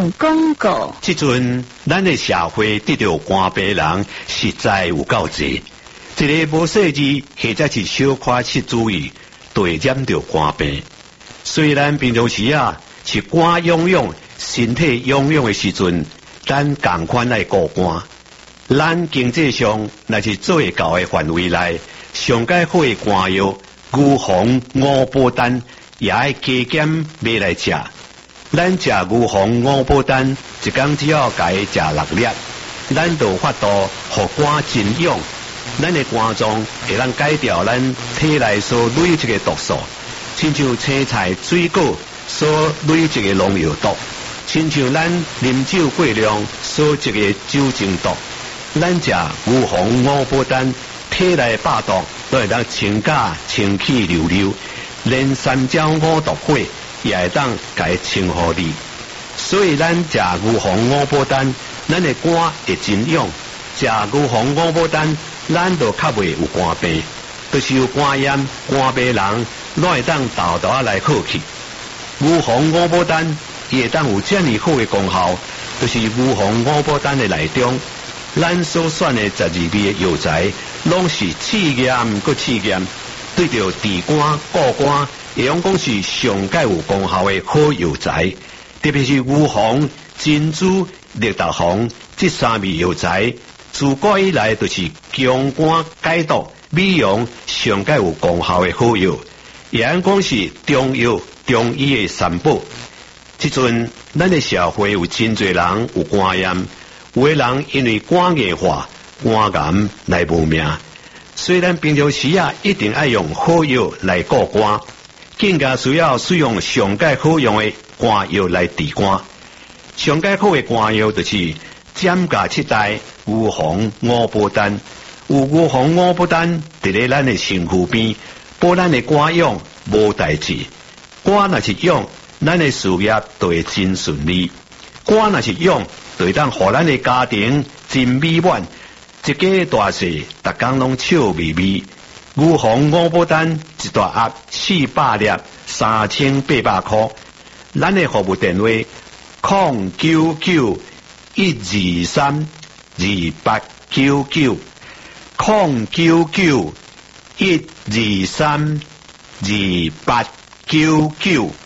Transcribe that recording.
用广告。 即阵咱的社会得到肝病人实在有够济，一个无细致或者是小可失注意，就会染到肝病。虽然平常时是肝痒痒、身体痒痒的时阵，咱同款来顾肝。咱经济上若是做会到的范围内，上解好的肝药、牛黄、五宝丹也要加减买来食。咱食牛黄、五宝丹，一天只要家食6粒，咱就法度互肝真痒。咱的肝脏会当改掉咱体内所累积的毒素，亲像青菜、水果所累积的农药毒，亲像咱啉酒过量所积的酒精毒。咱食牛黄、五宝丹，体内百毒都会当清假、清气溜溜，连三焦五毒火也会当改清好你。所以咱食牛黄、五宝丹，咱的肝会真痒；食牛黄、五宝丹，咱就较袂有肝病。就是有肝炎、肝病人，拢会当豆豆来好去。牛黄、五宝丹也会当有这么好的功效，就是牛黄、五宝丹的内中。咱所选的12味的药材，拢是试验搁试验，对着治肝、固肝，会用讲是上界有功效的好药材。特别是牛黄、珍珠、绿豆黄这3味药材，自古以来就是强肝解毒、美容上界有功效的好药，也用讲是中药、中医的三宝。即阵咱的社会有真侪人有肝炎。有的人因为肝硬化、肝癌来无命，虽然平常时一定要用好药来顾肝，更加需要使用上界好用的肝药来治肝。上界好的肝药就是giảm價7代牛黃五寶丹，有牛黃五寶丹伫咧咱的身躯邊，保咱的肝癢無代志。肝若是癢，咱的事業就會真順利；肝若是癢，就会当互咱的家庭真美满，一家大細，逐工拢笑眯眯。牛黃五寶丹一大盒400粒，3800塊。咱的服務電話099-123-2899 099-123-2899。